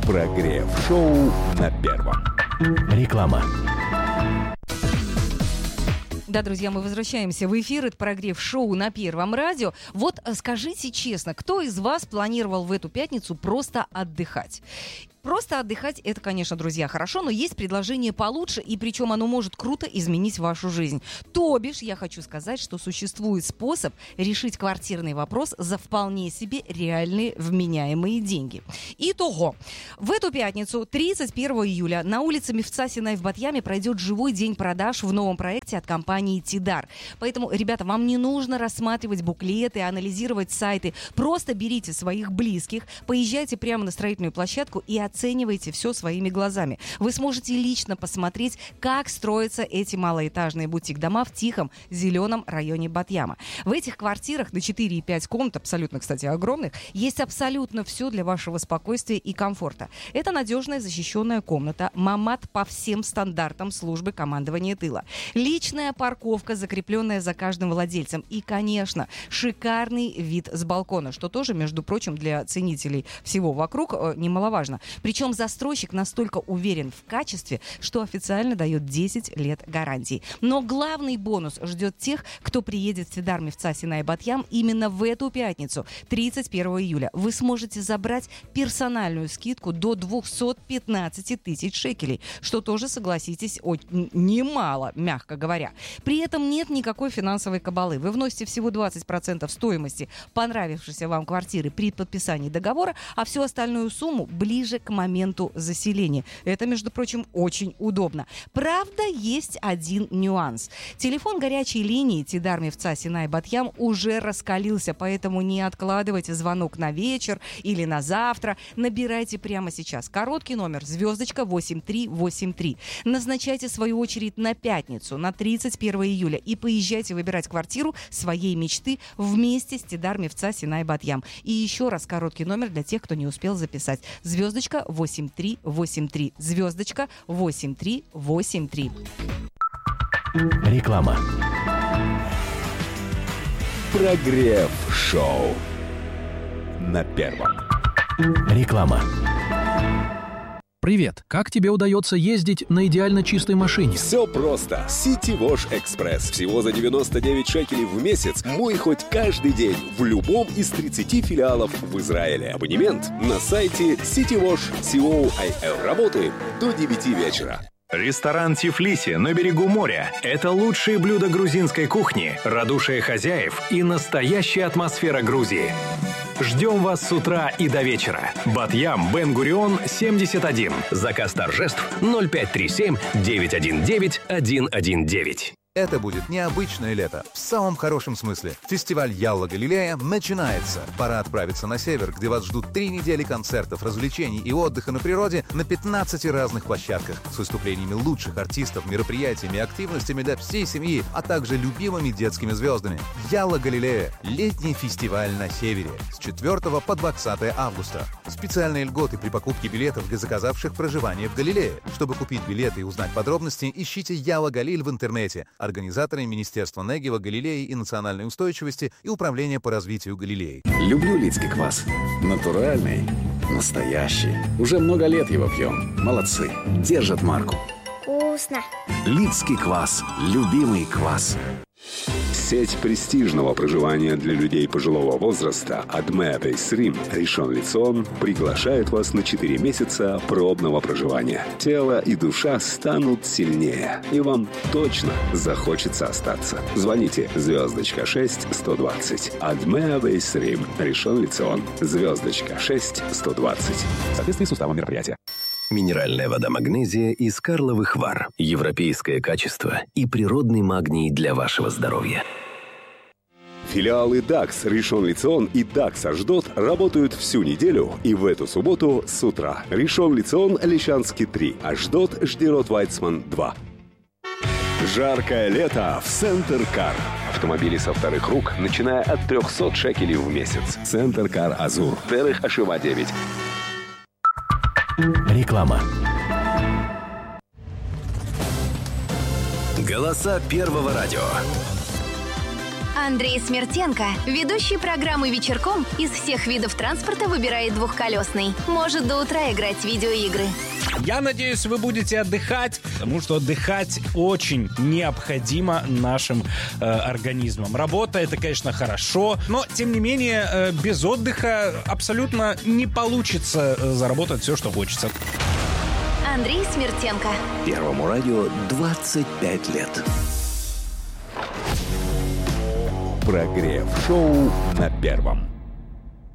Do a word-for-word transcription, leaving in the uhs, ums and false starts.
Прогрев-шоу на Первом. Реклама. Да, друзья, мы возвращаемся в эфир. Это прогрев-шоу на Первом радио. Вот скажите честно, кто из вас планировал в эту пятницу просто отдыхать? Просто отдыхать — это, конечно, друзья, хорошо, но есть предложение получше, и причем оно может круто изменить вашу жизнь. То бишь, я хочу сказать, что существует способ решить квартирный вопрос за вполне себе реальные вменяемые деньги. Итого, в эту пятницу, тридцать первого июля, на улице Мифца Синай в Батьяме пройдет живой день продаж в новом проекте от компании «Тидар». Поэтому, ребята, вам не нужно рассматривать буклеты, анализировать сайты. Просто берите своих близких, поезжайте прямо на строительную площадку и оценивайте все своими глазами. Вы сможете лично посмотреть, как строятся эти малоэтажные бутик-дома в тихом зеленом районе Батьяма. В этих квартирах на четыре и пять комнат, абсолютно, кстати, огромных, есть абсолютно все для вашего спокойствия и комфорта. Это надежная защищенная комната, мамат по всем стандартам службы командования тыла, личная парковка, закрепленная за каждым владельцем, и, конечно, шикарный вид с балкона, что тоже, между прочим, для ценителей всего вокруг э, немаловажно. Причем застройщик настолько уверен в качестве, что официально дает десять лет гарантии. Но главный бонус ждет тех, кто приедет в Тидар Мифца Синай Батьям именно в эту пятницу, тридцать первого июля. Вы сможете забрать персональную скидку до двести пятнадцать тысяч шекелей, что тоже, согласитесь, очень немало, мягко говоря. При этом нет никакой финансовой кабалы. Вы вносите всего двадцать процентов стоимости понравившейся вам квартиры при подписании договора, а всю остальную сумму ближе к моменту заселения. Это, между прочим, очень удобно. Правда, есть один нюанс. Телефон горячей линии Тидар Мифца Синай Батьям уже раскалился, поэтому не откладывайте звонок на вечер или на завтра. Набирайте прямо сейчас. Короткий номер звездочка восемь три восемь три. Назначайте свою очередь на пятницу, на тридцать первого июля, и поезжайте выбирать квартиру своей мечты вместе с Тидар Мифца Синай Батьям. И еще раз короткий номер для тех, кто не успел записать. Звездочка восемь три восемь три. Звездочка восемь три восемь три. Реклама. Прогрев-шоу на Первом. Реклама. Привет! Как тебе удается ездить на идеально чистой машине? Все просто. City Wash Express. Всего за девяносто девять шекелей в месяц. Мой хоть каждый день в любом из тридцати филиалов в Израиле. Абонемент на сайте citywash точка co. Работаем до девяти вечера. Ресторан Тифлиси на берегу моря – это лучшие блюда грузинской кухни, радушие хозяев и настоящая атмосфера Грузии. Ждем вас с утра и до вечера. Батьям, Бен-Гурион, семьдесят один. Заказ торжеств ноль пять три семь девять один девять один один девять. Это будет необычное лето, в самом хорошем смысле. Фестиваль Ялла Галилея начинается. Пора отправиться на север, где вас ждут три недели концертов, развлечений и отдыха на природе на пятнадцати разных площадках с выступлениями лучших артистов, мероприятиями и активностями для всей семьи, а также любимыми детскими звездами. Ялла Галилея – летний фестиваль на севере с четвёртого по двадцатое августа. Специальные льготы при покупке билетов для заказавших проживание в Галилее. Чтобы купить билеты и узнать подробности, ищите Ялла Галиль в интернете. Организаторы Министерства Негева, Галилеи и национальной устойчивости и Управления по развитию Галилеи. Люблю лидский квас. Натуральный, настоящий. Уже много лет его пьем. Молодцы. Держат марку. Вкусно. Лидский квас. Любимый квас. Сеть престижного проживания для людей пожилого возраста Адме Бейсрим Ришон Лицион приглашает вас на четыре месяца пробного проживания. Тело и душа станут сильнее, и вам точно захочется остаться. Звоните звездочка шесть сто двадцать. Адме Бейсрим Ришон Лицион. Звездочка шесть сто двадцать. В соответствии с уставом мероприятия. Минеральная вода «Магнезия» из Карловых Вар. Европейское качество и природный магний для вашего здоровья. Филиалы дакс Ришон Лицион и дакс Ашдот работают всю неделю и в эту субботу с утра. Ришон Лицион, Лещанский три, Ашдот, Ждерот Вайцман два. Жаркое лето в Центр Кар. Автомобили со вторых рук, начиная от трехсот шекелей в месяц. Центр Кар Азур. Терех Ашива девять. Реклама. Голоса Первого радио. Андрей Смертенко, ведущий программы «Вечерком», из всех видов транспорта выбирает двухколесный. Может до утра играть в видеоигры. Я надеюсь, вы будете отдыхать, потому что отдыхать очень необходимо нашим э, организмам. Работа — это, конечно, хорошо, но, тем не менее, э, без отдыха абсолютно не получится э, заработать все, что хочется. Андрей Смертенко. Первому радио двадцать пять лет. Прогрев шоу на Первом.